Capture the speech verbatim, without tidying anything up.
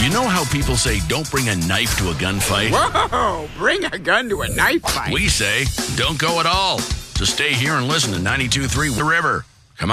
You know how people say don't bring a knife to a gunfight? Whoa, bring a gun to a knife fight. We say don't go at all. So stay here and listen to ninety-two point three The River.